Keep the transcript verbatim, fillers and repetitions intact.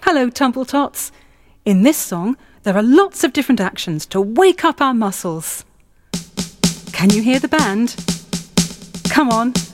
Hello, Tumbletots. In this song, there are lots of different actions to wake up our muscles. Can you hear the band? Come on,